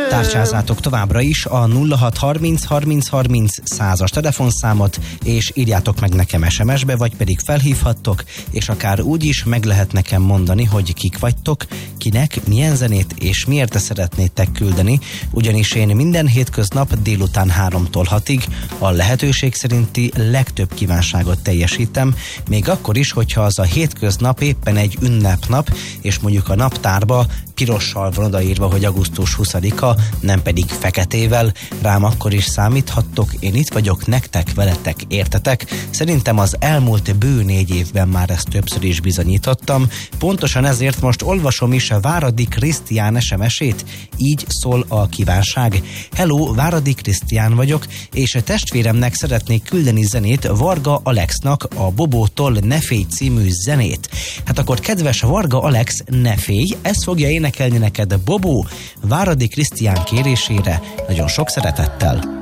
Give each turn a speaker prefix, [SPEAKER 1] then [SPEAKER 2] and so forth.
[SPEAKER 1] Tárcsázátok továbbra is a 0630 30 30 100-as telefonszámot, és írjátok meg nekem SMS-be, vagy pedig felhívhattok, és akár úgy is meg lehet nekem mondani, hogy kik vagytok, kinek, milyen zenét és miért szeretnétek küldeni, ugyanis én minden hétköznap délután 3-tól 6-ig a lehetőség szerinti legtöbb kívánságot teljesítem, még akkor is, hogyha az a hétköznap éppen egy ünnepnap, és mondjuk a naptárba pirossal van odaírva, hogy augusztus 20-a, nem pedig feketével, rám akkor is számíthattok, én itt vagyok nektek, veletek, értetek. Szerintem az elmúlt bő 4 évben már ezt többször is bizonyítottam, pontosan ezért most olvasom is a Váradi Krisztián SMS-ét, így szól a kívánság. Hello, Váradi Krisztián vagyok, és a testvéremnek szeretnék küldeni zenét, Varga Alexnak, a Bobótól Ne félj című zenét. Hát akkor kedves Varga Alex, ne félj, ezt fogja énekelni neked Bobó, Váradi Krisztián kérésére, nagyon sok szeretettel.